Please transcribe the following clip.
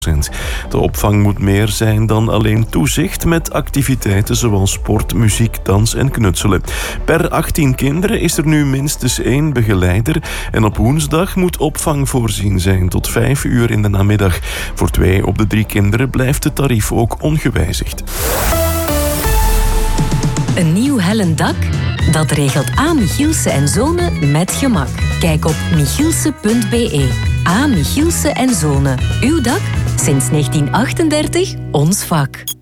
De opvang moet meer zijn dan alleen toezicht met activiteiten zoals sport, muziek, dans en knutselen. Per 18 kinderen is er nu minstens 1 begeleider en op woensdag moet opvang voorzien zijn tot 5 uur in de namiddag. Voor 2 op de 3 kinderen blijft het tarief ook ongewijzigd. Een nieuw hellend dak? Dat regelt A. Michielsen en Zonen met gemak. Kijk op michielsen.be. A. Michielsen en Zonen. Uw dak? Sinds 1938 ons vak.